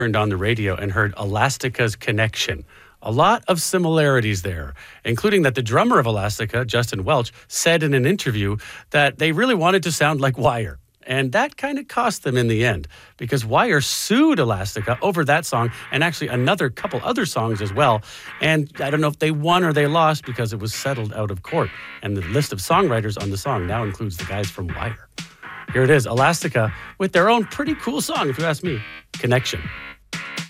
turned on the radio and heard Elastica's Connection. A lot of similarities there, including that the drummer of Elastica, Justin Welch, said in an interview that they really wanted to sound like Wire. And that kind of cost them in the end, because Wire sued Elastica over that song and actually another couple other songs as well. And I don't know if they won or they lost because it was settled out of court. And the list of songwriters on the song now includes the guys from Wire. Here it is, Elastica, with their own pretty cool song, if you ask me, Connection.